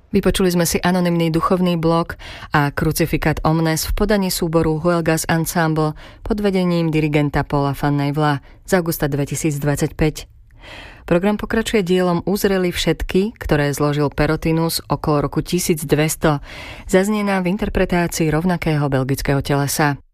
Vypočuli sme si anonymný duchovný blok a Crucificat Omnes v podaní súboru Huelgas Ensemble pod vedením dirigenta Paula van Nevela z augusta 2025. Program pokračuje dielom Uzreli všetky, ktoré zložil Perotinus okolo roku 1200. Zaznie nám v interpretácii rovnakého belgického telesa.